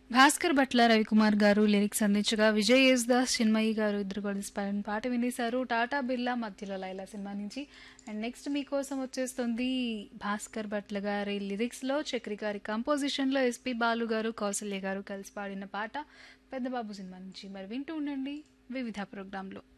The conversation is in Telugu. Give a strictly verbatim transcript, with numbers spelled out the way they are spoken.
భాస్కర్ భట్ల రవికుమార్ గారు లిరిక్స్ అందించగా విజయ్ యేసుదాస్ చిన్మయి గారు ఇద్దరు కలిసి పాడిన పాట వినేశారు టాటా బిర్లా మధ్యలో లైలా సినిమా నుంచి. అండ్ నెక్స్ట్ మీకోసం వచ్చేస్తుంది భాస్కర్ భట్ల గారి లిరిక్స్లో చక్రి గారి కంపోజిషన్లో ఎస్పి బాలు గారు కౌసల్య గారు కలిసి పాడిన పాట పెద్దబాబు సినిమా నుంచి. మరి వింటూ ఉండండి వివిధ ప్రోగ్రాంలో.